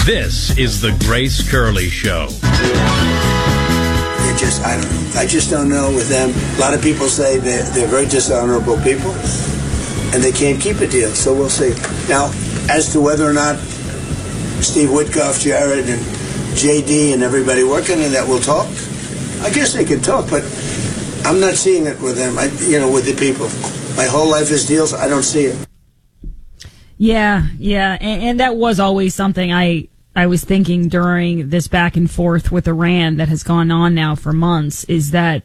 This is the Grace Curley Show. I just don't know with them. A lot of people say they're very dishonorable people, and they can't keep a deal, so we'll see. Now, as to whether or not Steve Witkoff, Jared, and JD and everybody working in that will talk, I guess they can talk, but I'm not seeing it with them, with the people. My whole life is deals. I don't see it. Yeah. And that was always something I was thinking during this back and forth with Iran that has gone on now for months, is that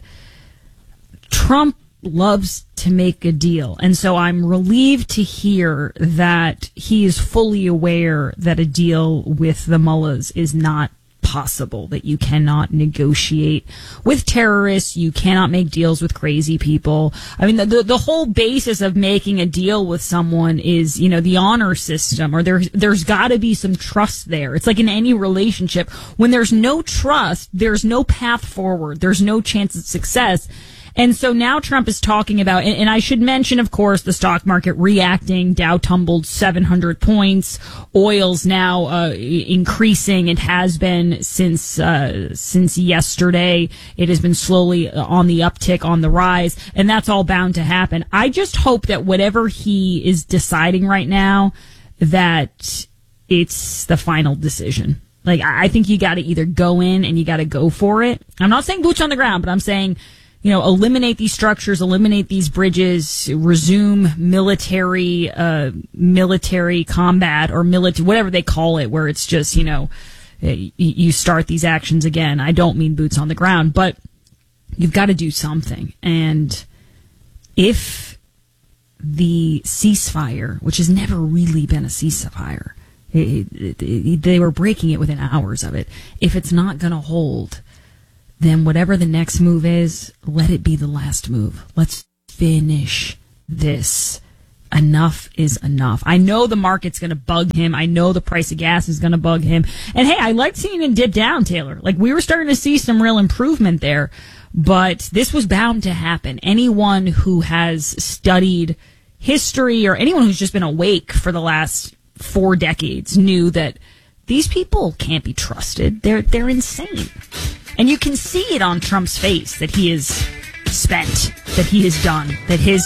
Trump loves to make a deal. And so I'm relieved to hear that he is fully aware that a deal with the mullahs is not possible, that you cannot negotiate with terrorists, you cannot make deals with crazy people. I mean, the whole basis of making a deal with someone is, the honor system, or there's got to be some trust there. It's like in any relationship, when there's no trust, there's no path forward, there's no chance of success. And so now Trump is talking about, and I should mention, of course, the stock market reacting. Dow tumbled 700 points. Oil's now increasing. It has been since yesterday. It has been slowly on the uptick, on the rise, and that's all bound to happen. I just hope that whatever he is deciding right now, that it's the final decision. Like, I think you got to either go in and you got to go for it. I'm not saying boots on the ground, but I'm saying, eliminate these structures, eliminate these bridges, resume military combat, or whatever they call it, where it's just, you start these actions again. I don't mean boots on the ground, but you've got to do something. And if the ceasefire, which has never really been a ceasefire, they were breaking it within hours of it. If it's not going to hold, then whatever the next move is, let it be the last move. Let's finish this. Enough is enough. I know the market's going to bug him. I know the price of gas is going to bug him. And hey, I liked seeing it dip down, Taylor. Like, we were starting to see some real improvement there, but this was bound to happen. Anyone who has studied history, or anyone who's just been awake for the last 4 decades, knew that these people can't be trusted. They're insane. And you can see it on Trump's face that he is spent, that he is done, that he's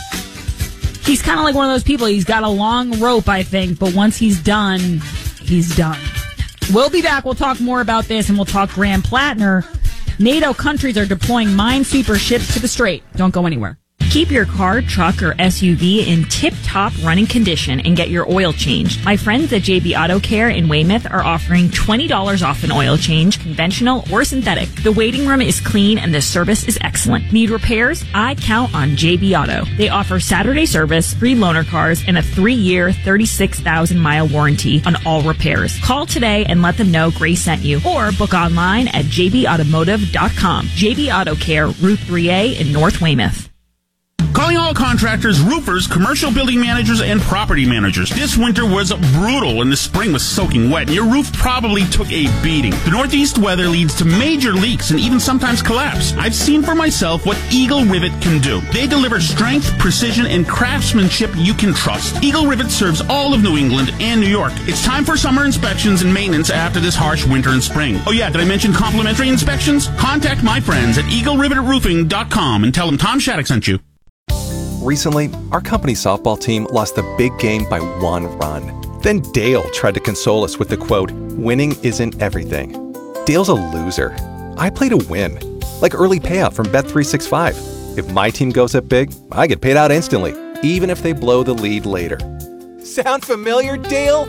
kind of like one of those people. He's got a long rope, I think, but once he's done, he's done. We'll be back. We'll talk more about this, and we'll talk Graham Plattner. NATO countries are deploying minesweeper ships to the Strait. Don't go anywhere. Keep your car, truck, or SUV in tip-top running condition and get your oil changed. My friends at JB Auto Care in Weymouth are offering $20 off an oil change, conventional or synthetic. The waiting room is clean and the service is excellent. Need repairs? I count on JB Auto. They offer Saturday service, free loaner cars, and a 3-year, 36,000-mile warranty on all repairs. Call today and let them know Grace sent you, or book online at jbautomotive.com. JB Auto Care, Route 3A in North Weymouth. Calling all contractors, roofers, commercial building managers, and property managers. This winter was brutal and the spring was soaking wet, and your roof probably took a beating. The northeast weather leads to major leaks and even sometimes collapse. I've seen for myself what Eagle Rivet can do. They deliver strength, precision, and craftsmanship you can trust. Eagle Rivet serves all of New England and New York. It's time for summer inspections and maintenance after this harsh winter and spring. Oh yeah, did I mention complimentary inspections? Contact my friends at EagleRivetRoofing.com and tell them Tom Shattuck sent you. Recently, our company softball team lost the big game by 1 run. Then Dale tried to console us with the quote, "Winning isn't everything." Dale's a loser. I play to win. Like early payout from Bet365. If my team goes up big, I get paid out instantly, even if they blow the lead later. Sound familiar, Dale?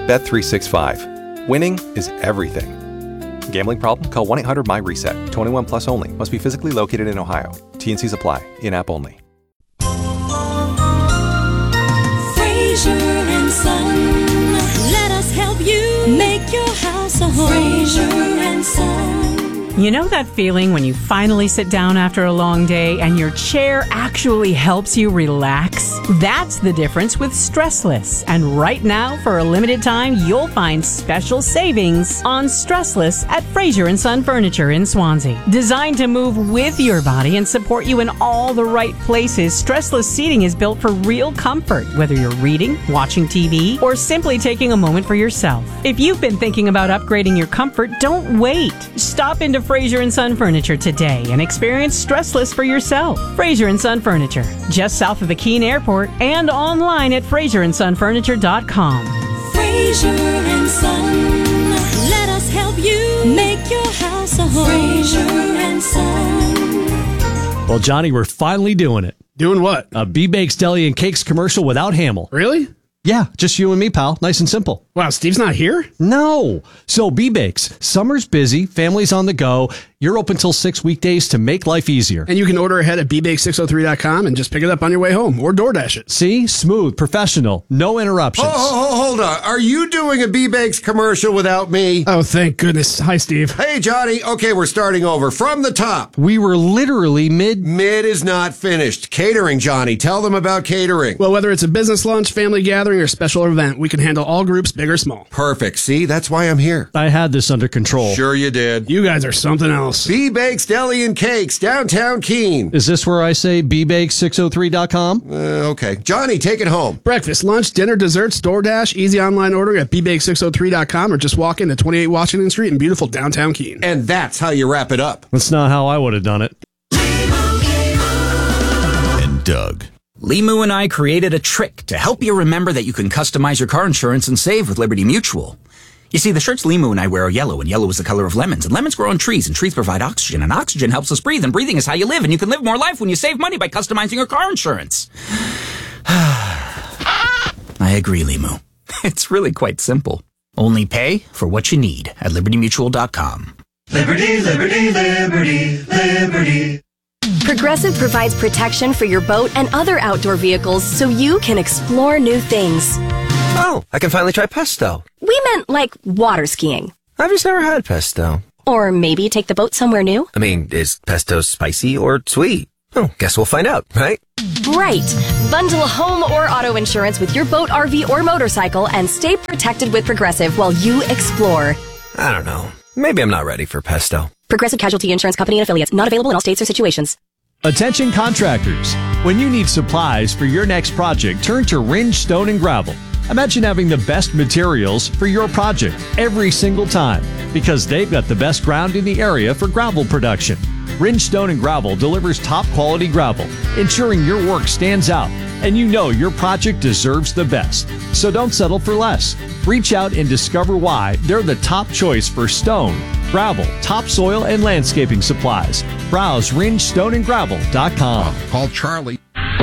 Bet365. Winning is everything. Gambling problem? Call 1-800-MY-RESET. 21 plus only. Must be physically located in Ohio. T&Cs apply. In-app only. Fraser and Son, let us help you make your house a home. Fraser and Son. You know that feeling when you finally sit down after a long day and your chair actually helps you relax? That's the difference with Stressless. And right now, for a limited time, you'll find special savings on Stressless at Fraser & Son Furniture in Swansea. Designed to move with your body and support you in all the right places, Stressless seating is built for real comfort, whether you're reading, watching TV, or simply taking a moment for yourself. If you've been thinking about upgrading your comfort, don't wait. Stop into Fraser & Son Furniture today and experience Stressless for yourself. Fraser & Son Furniture, just south of the Keene Airport and online at FraserandSonFurniture.com. Fraser and Son, let us help you make your house a home. Fraser and Son. Well, Johnny, we're finally doing it. Doing what? A B-Bakes Deli and Cakes commercial without Hamill. Really? Yeah, just you and me, pal. Nice and simple. Wow, Steve's not here? No. So B-Bakes, summer's busy, family's on the go. You're open till 6 weekdays to make life easier. And you can order ahead at bbake603.com and just pick it up on your way home or DoorDash it. See? Smooth, professional, no interruptions. Hold on. Are you doing a B-Bakes commercial without me? Oh, thank goodness. Hi, Steve. Hey, Johnny. Okay, we're starting over. From the top. We were literally mid is not finished. Catering, Johnny. Tell them about catering. Well, whether it's a business lunch, family gathering, or special event, we can handle all groups, big or small. Perfect. See, that's why I'm here. I had this under control. Sure you did. You guys are something else. B-Bakes Deli and Cakes, downtown Keene. Is this where I say bbakes603.com? Okay. Johnny, take it home. Breakfast, lunch, dinner, desserts, DoorDash, easy online ordering at bbake603.com or just walk into 28 Washington Street in beautiful downtown Keene. And that's how you wrap it up. That's not how I would have done it. And Doug. Limu and I created a trick to help you remember that you can customize your car insurance and save with Liberty Mutual. You see, the shirts Limu and I wear are yellow, and yellow is the color of lemons, and lemons grow on trees, and trees provide oxygen, and oxygen helps us breathe, and breathing is how you live, and you can live more life when you save money by customizing your car insurance. I agree, Limu. It's really quite simple. Only pay for what you need at LibertyMutual.com. Liberty, liberty, liberty, liberty. Progressive provides protection for your boat and other outdoor vehicles so you can explore new things. Oh, I can finally try pesto. We meant like water skiing. I've just never had pesto. Or maybe take the boat somewhere new. I mean, is pesto spicy or sweet? Oh, guess we'll find out, right? Right. Bundle home or auto insurance with your boat, RV, or motorcycle and stay protected with Progressive while you explore. I don't know. Maybe I'm not ready for pesto. Progressive Casualty Insurance Company and Affiliates. Not available in all states or situations. Attention contractors. When you need supplies for your next project, turn to Ringe Stone and Gravel. Imagine having the best materials for your project every single time because they've got the best ground in the area for gravel production. Ringe Stone and Gravel delivers top quality gravel, ensuring your work stands out and you know your project deserves the best. So don't settle for less. Reach out and discover why they're the top choice for stone, gravel, topsoil, and landscaping supplies. Browse ringestoneandgravel.com. Call Charlie.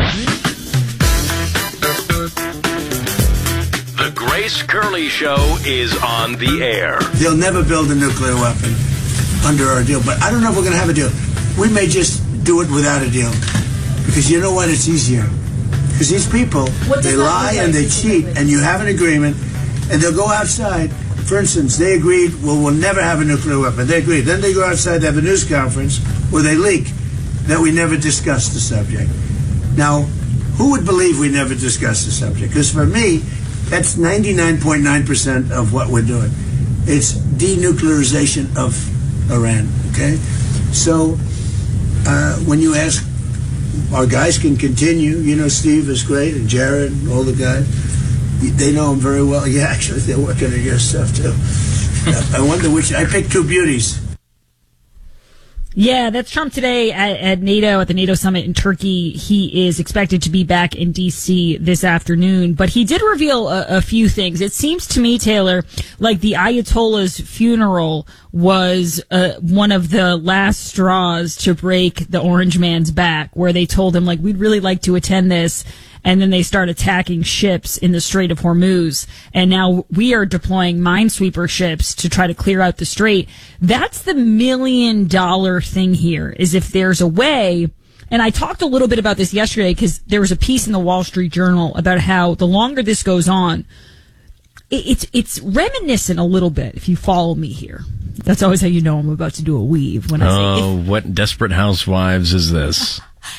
The Grace Curley Show is on the air. They'll never build a nuclear weapon under our deal, but I don't know if we're going to have a deal. We may just do it without a deal. Because you know what? It's easier. Because these people, they lie and they cheat, and you have an agreement, and they'll go outside. For instance, they agreed, well, we'll never have a nuclear weapon. They agreed. Then they go outside to have a news conference where they leak that we never discussed the subject. Now, who would believe we never discussed the subject? Because for me, that's 99.9% of what we're doing. It's denuclearization of Iran, okay? So when you ask, our guys can continue. You know, Steve is great, and Jared, and all the guys. They know him very well. Yeah, actually, they're working on your stuff, too. I wonder which... I picked two beauties. Yeah, that's Trump today at NATO, at the NATO summit in Turkey. He is expected to be back in D.C. this afternoon, but he did reveal a few things. It seems to me, Taylor, like the Ayatollah's funeral was one of the last straws to break the orange man's back, where they told him, like, we'd really like to attend this. And then they start attacking ships in the Strait of Hormuz. And now we are deploying minesweeper ships to try to clear out the strait. That's the $1 million thing here, is if there's a way. And I talked a little bit about this yesterday because there was a piece in the Wall Street Journal about how the longer this goes on, it's reminiscent a little bit, if you follow me here. That's always how you know I'm about to do a weave. When I say, what Desperate Housewives is this?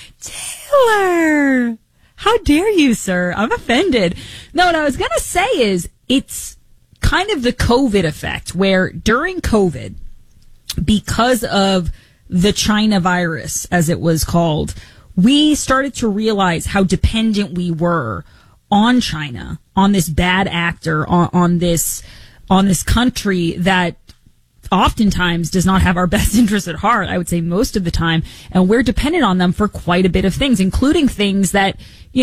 Taylor, how dare you, sir? I'm offended. No, what I was going to say is it's kind of the COVID effect, where during COVID, because of the China virus, as it was called, we started to realize how dependent we were on China, on this bad actor, on this country that oftentimes does not have our best interests at heart, I would say most of the time, and we're dependent on them for quite a bit of things, including things that,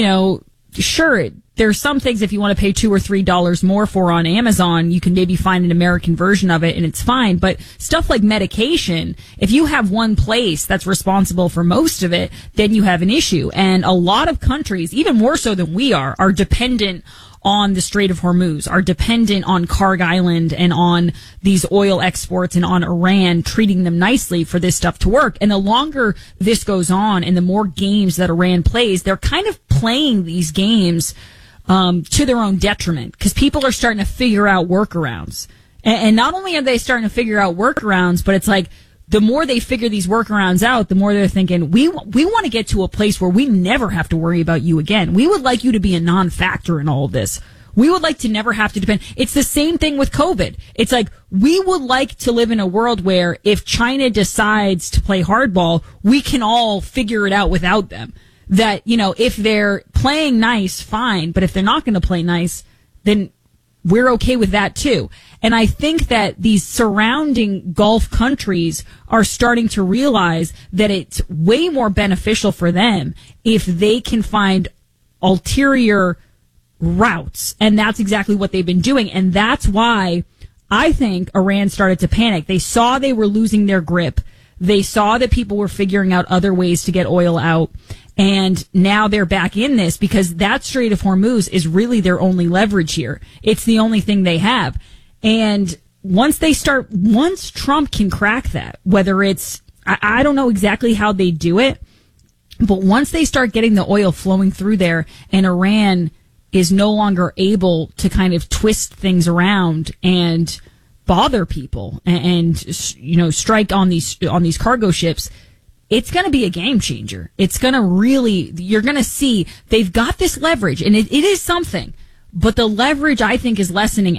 sure, there's some things if you want to pay $2 or $3 more for on Amazon, you can maybe find an American version of it and it's fine. But stuff like medication, if you have one place that's responsible for most of it, then you have an issue. And a lot of countries, even more so than we are dependent on the Strait of Hormuz, are dependent on Karg Island and on these oil exports and on Iran treating them nicely for this stuff to work. And the longer this goes on and the more games that Iran plays, they're kind of playing these games to their own detriment, because people are starting to figure out workarounds. And not only are they starting to figure out workarounds, but it's like the more they figure these workarounds out, the more they're thinking, we want to get to a place where we never have to worry about you again. We would like you to be a non-factor in all of this. We would like to never have to depend. It's the same thing with COVID. It's like we would like to live in a world where if China decides to play hardball, we can all figure it out without them. That, if they're playing nice, fine. But if they're not going to play nice, then we're okay with that too. And I think that these surrounding Gulf countries are starting to realize that it's way more beneficial for them if they can find ulterior routes. And that's exactly what they've been doing. And that's why I think Iran started to panic. They saw they were losing their grip. They saw that people were figuring out other ways to get oil out. And now they're back in this because that Strait of Hormuz is really their only leverage here. It's the only thing they have. And once Trump can crack that, whether it's, I don't know exactly how they do it, but once they start getting the oil flowing through there and Iran is no longer able to kind of twist things around and bother people and strike on these cargo ships, it's going to be a game changer. It's going to you're going to see they've got this leverage, and it is something, but the leverage I think is lessening